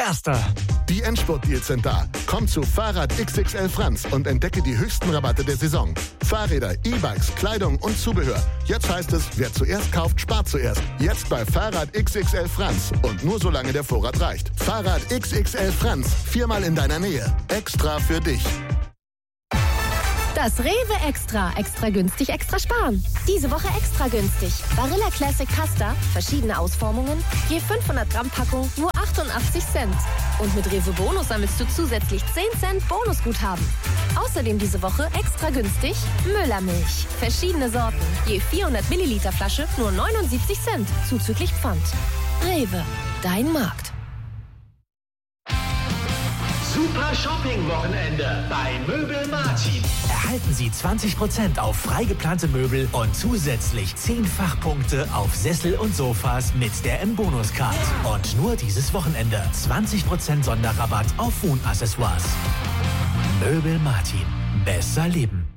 Erster. Die Endspurt-Deals sind da. Komm zu Fahrrad XXL Franz und entdecke die höchsten Rabatte der Saison. Fahrräder, E-Bikes, Kleidung und Zubehör. Jetzt heißt es, wer zuerst kauft, spart zuerst. Jetzt bei Fahrrad XXL Franz. Und nur solange der Vorrat reicht. Fahrrad XXL Franz. 4-mal in deiner Nähe. Extra für dich. Das Rewe Extra. Extra günstig, extra sparen. Diese Woche extra günstig. Barilla Classic Pasta, verschiedene Ausformungen, je 500 Gramm Packung, nur 88 Cent. Und mit Rewe Bonus sammelst du zusätzlich 10 Cent Bonusguthaben. Außerdem diese Woche extra günstig Müllermilch. Verschiedene Sorten, je 400 Milliliter Flasche, nur 79 Cent, zuzüglich Pfand. Rewe, dein Markt. Super Shopping-Wochenende bei Möbel Martin. Erhalten Sie 20% auf freigeplante Möbel und zusätzlich 10 Fachpunkte auf Sessel und Sofas mit der M-Bonus-Card. Und nur dieses Wochenende 20% Sonderrabatt auf Wohnaccessoires. Möbel Martin. Besser leben.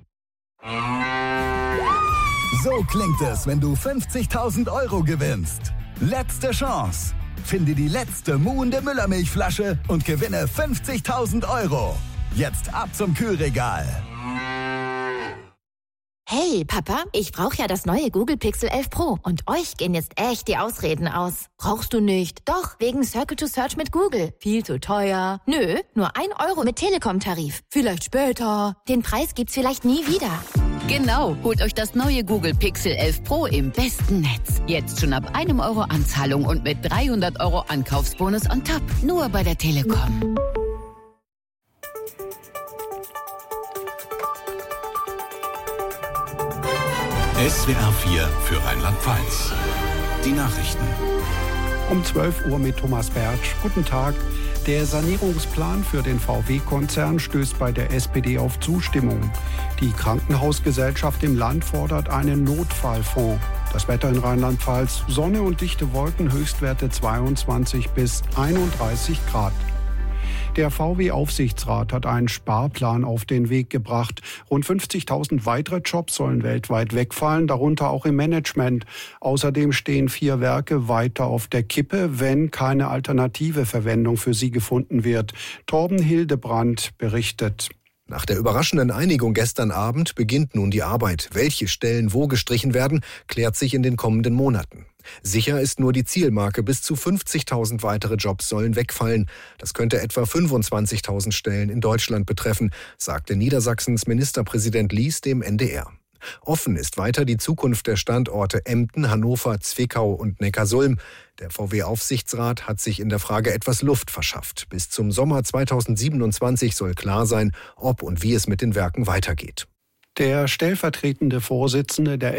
So klingt es, wenn du 50.000 € gewinnst. Letzte Chance. Finde die letzte muhende Müllermilchflasche und gewinne 50.000 €. Jetzt ab zum Kühlregal. Hey, Papa, ich brauche ja das neue Google Pixel 11 Pro. Und euch gehen jetzt echt die Ausreden aus. Brauchst du nicht? Doch, wegen Circle to Search mit Google. Viel zu teuer. Nö, nur 1 € mit Telekom-Tarif. Vielleicht später. Den Preis gibt's vielleicht nie wieder. Genau, holt euch das neue Google Pixel 11 Pro im besten Netz. Jetzt schon ab 1 € Anzahlung und mit 300 € Ankaufsbonus on top. Nur bei der Telekom. SWR 4 für Rheinland-Pfalz. Die Nachrichten. Um 12 Uhr mit Thomas Bertsch. Guten Tag. Der Sanierungsplan für den VW-Konzern stößt bei der SPD auf Zustimmung. Die Krankenhausgesellschaft im Land fordert einen Notfallfonds. Das Wetter in Rheinland-Pfalz: Sonne und dichte Wolken, Höchstwerte 22 bis 31 Grad. Der VW-Aufsichtsrat hat einen Sparplan auf den Weg gebracht. Rund 50.000 weitere Jobs sollen weltweit wegfallen, darunter auch im Management. Außerdem stehen 4 Werke weiter auf der Kippe, wenn keine alternative Verwendung für sie gefunden wird. Torben Hildebrand berichtet. Nach der überraschenden Einigung gestern Abend beginnt nun die Arbeit. Welche Stellen wo gestrichen werden, klärt sich in den kommenden Monaten. Sicher ist nur die Zielmarke, bis zu 50.000 weitere Jobs sollen wegfallen. Das könnte etwa 25.000 Stellen in Deutschland betreffen, sagte Niedersachsens Ministerpräsident Lies dem NDR. Offen ist weiter die Zukunft der Standorte Emden, Hannover, Zwickau und Neckarsulm. Der VW-Aufsichtsrat hat sich in der Frage etwas Luft verschafft. Bis zum Sommer 2027 soll klar sein, ob und wie es mit den Werken weitergeht. Der stellvertretende Vorsitzende der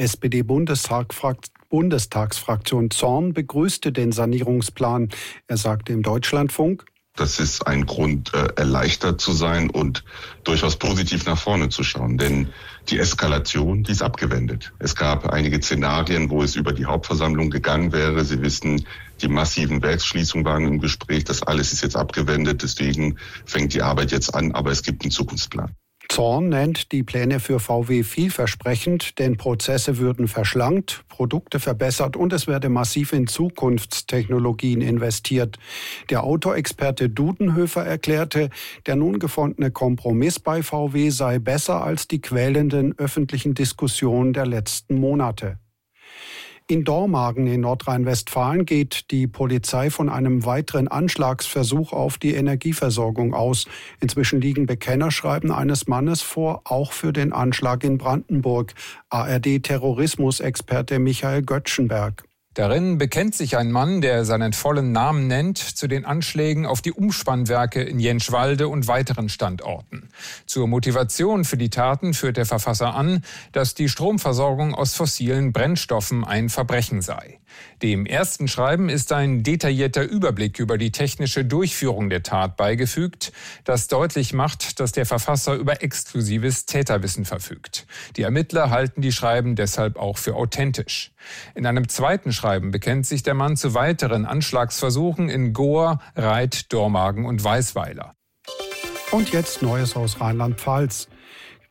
SPD-Bundestagsfraktion Zorn begrüßte den Sanierungsplan. Er sagte im Deutschlandfunk: Das ist ein Grund, erleichtert zu sein und durchaus positiv nach vorne zu schauen. Denn die Eskalation, die ist abgewendet. Es gab einige Szenarien, wo es über die Hauptversammlung gegangen wäre. Sie wissen, die massiven Werksschließungen waren im Gespräch. Das alles ist jetzt abgewendet. Deswegen fängt die Arbeit jetzt an. Aber es gibt einen Zukunftsplan. Zorn nennt die Pläne für VW vielversprechend, denn Prozesse würden verschlankt, Produkte verbessert und es werde massiv in Zukunftstechnologien investiert. Der Autoexperte Dudenhöfer erklärte, der nun gefundene Kompromiss bei VW sei besser als die quälenden öffentlichen Diskussionen der letzten Monate. In Dormagen in Nordrhein-Westfalen geht die Polizei von einem weiteren Anschlagsversuch auf die Energieversorgung aus. Inzwischen liegen Bekennerschreiben eines Mannes vor, auch für den Anschlag in Brandenburg. ARD-Terrorismusexperte Michael Göttschenberg. Darin bekennt sich ein Mann, der seinen vollen Namen nennt, zu den Anschlägen auf die Umspannwerke in Jentschwalde und weiteren Standorten. Zur Motivation für die Taten führt der Verfasser an, dass die Stromversorgung aus fossilen Brennstoffen ein Verbrechen sei. Dem ersten Schreiben ist ein detaillierter Überblick über die technische Durchführung der Tat beigefügt, das deutlich macht, dass der Verfasser über exklusives Täterwissen verfügt. Die Ermittler halten die Schreiben deshalb auch für authentisch. In einem zweiten Schreiben bekennt sich der Mann zu weiteren Anschlagsversuchen in Goa, Reit, Dormagen und Weisweiler. Und jetzt Neues aus Rheinland-Pfalz.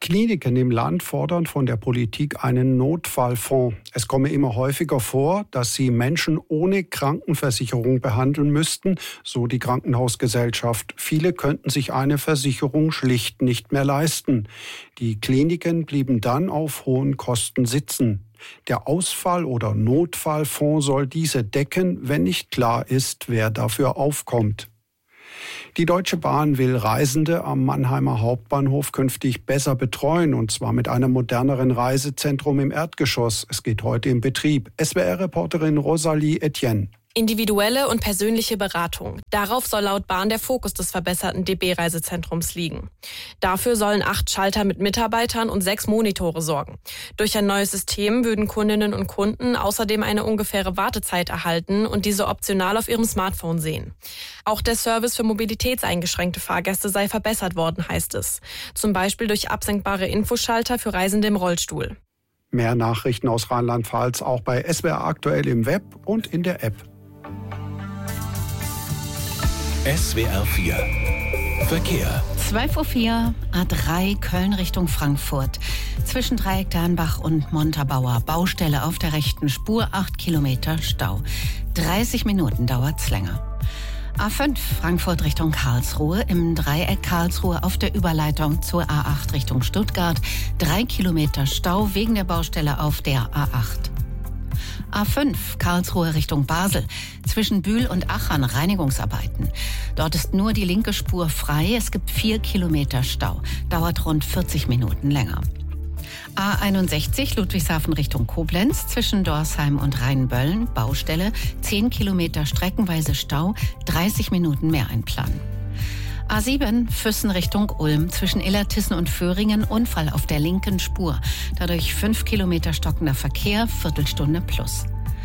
Kliniken im Land fordern von der Politik einen Notfallfonds. Es komme immer häufiger vor, dass sie Menschen ohne Krankenversicherung behandeln müssten, so die Krankenhausgesellschaft. Viele könnten sich eine Versicherung schlicht nicht mehr leisten. Die Kliniken blieben dann auf hohen Kosten sitzen. Der Ausfall- oder Notfallfonds soll diese decken, wenn nicht klar ist, wer dafür aufkommt. Die Deutsche Bahn will Reisende am Mannheimer Hauptbahnhof künftig besser betreuen, und zwar mit einem moderneren Reisezentrum im Erdgeschoss. Es geht heute in Betrieb. SWR-Reporterin Rosalie Etienne. Individuelle und persönliche Beratung. Darauf soll laut Bahn der Fokus des verbesserten DB-Reisezentrums liegen. Dafür sollen 8 Schalter mit Mitarbeitern und 6 Monitore sorgen. Durch ein neues System würden Kundinnen und Kunden außerdem eine ungefähre Wartezeit erhalten und diese optional auf ihrem Smartphone sehen. Auch der Service für mobilitätseingeschränkte Fahrgäste sei verbessert worden, heißt es. Zum Beispiel durch absenkbare Infoschalter für Reisende im Rollstuhl. Mehr Nachrichten aus Rheinland-Pfalz auch bei SWR aktuell im Web und in der App. SWR 4 Verkehr. 12.04 Uhr, A3 Köln Richtung Frankfurt. Zwischen Dreieck-Dernbach und Montabaur. Baustelle auf der rechten Spur, 8 Kilometer Stau. 30 Minuten dauert's länger. A5 Frankfurt Richtung Karlsruhe. Im Dreieck Karlsruhe auf der Überleitung zur A8 Richtung Stuttgart. 3 Kilometer Stau wegen der Baustelle auf der A8. A5 Karlsruhe Richtung Basel. Zwischen Bühl und Achern Reinigungsarbeiten. Dort ist nur die linke Spur frei. Es gibt 4 Kilometer Stau. Dauert rund 40 Minuten länger. A61 Ludwigshafen Richtung Koblenz. Zwischen Dorsheim und Rheinböllen Baustelle. 10 Kilometer streckenweise Stau. 30 Minuten mehr einplanen. A7 Füssen Richtung Ulm. Zwischen Illertissen und Föhringen Unfall auf der linken Spur. Dadurch 5 Kilometer stockender Verkehr, Viertelstunde plus.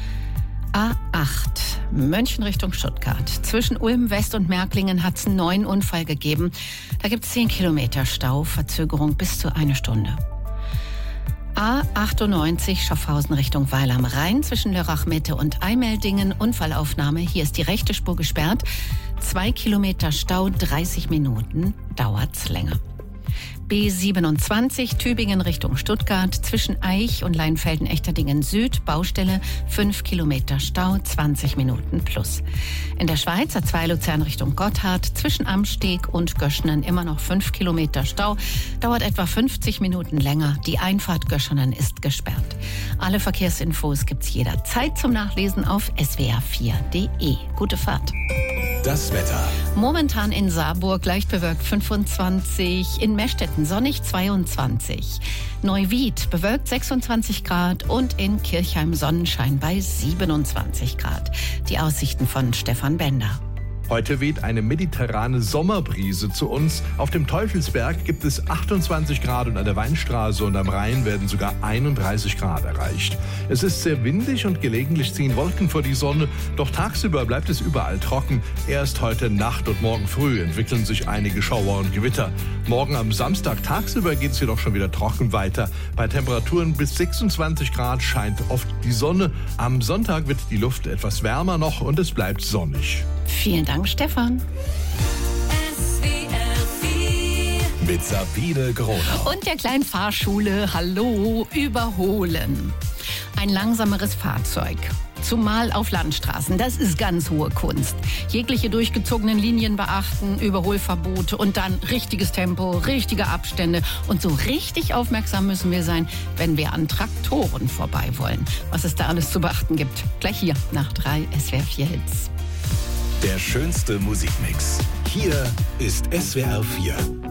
A8 München Richtung Stuttgart. Zwischen Ulm West und Märklingen hat es einen neuen Unfall gegeben. Da gibt es 10 Kilometer Stau, Verzögerung bis zu 1 Stunde. A98 Schaffhausen Richtung Weil am Rhein. Zwischen Lörrach-Mitte und Eimeldingen Unfallaufnahme. Hier ist die rechte Spur gesperrt. 2 Kilometer Stau, 30 Minuten dauert's länger. B27 Tübingen Richtung Stuttgart. Zwischen Eich und Leinfelden-Echterdingen Süd Baustelle. 5 Kilometer Stau, 20 Minuten plus. In der Schweiz A2 Luzern Richtung Gotthard. Zwischen Amsteg und Göschenen immer noch 5 Kilometer Stau. Dauert etwa 50 Minuten länger. Die Einfahrt Göschenen ist gesperrt. Alle Verkehrsinfos gibt's jederzeit zum Nachlesen auf swr4.de. Gute Fahrt. Das Wetter. Momentan in Saarburg leicht bewölkt 25, in Meschtetten sonnig 22, Neuwied bewölkt 26 Grad und in Kirchheim Sonnenschein bei 27 Grad. Die Aussichten von Stefan Bender. Heute weht eine mediterrane Sommerbrise zu uns. Auf dem Teufelsberg gibt es 28 Grad und an der Weinstraße und am Rhein werden sogar 31 Grad erreicht. Es ist sehr windig und gelegentlich ziehen Wolken vor die Sonne, doch tagsüber bleibt es überall trocken. Erst heute Nacht und morgen früh entwickeln sich einige Schauer und Gewitter. Morgen am Samstag tagsüber geht es jedoch schon wieder trocken weiter. Bei Temperaturen bis 26 Grad scheint oft die Sonne. Am Sonntag wird die Luft etwas wärmer noch und es bleibt sonnig. Vielen Dank, Stefan. Mit Sabine Gronau. Und der kleinen Fahrschule, hallo, überholen. Ein langsameres Fahrzeug. Zumal auf Landstraßen, das ist ganz hohe Kunst. Jegliche durchgezogenen Linien beachten, Überholverbote und dann richtiges Tempo, richtige Abstände. Und so richtig aufmerksam müssen wir sein, wenn wir an Traktoren vorbei wollen. Was es da alles zu beachten gibt, gleich hier nach 3 SWR 4 Hits. Der schönste Musikmix. Hier ist SWR 4.